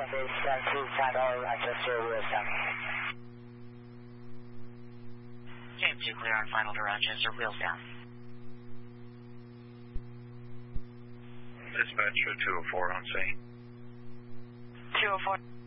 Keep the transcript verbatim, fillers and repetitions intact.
飞三四查到Rochester Wilson. James two clear on final to Rochester Wilson. Dispatcher two oh four on scene. two oh four.